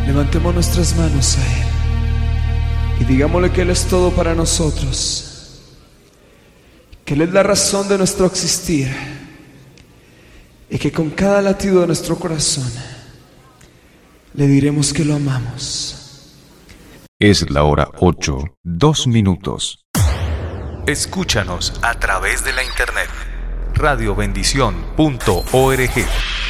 Levantemos nuestras manos a Él y digámosle que Él es todo para nosotros, que Él es la razón de nuestro existir y que con cada latido de nuestro corazón le diremos que lo amamos. Es la hora 8:02. Escúchanos a través de la internet radiobendición.org.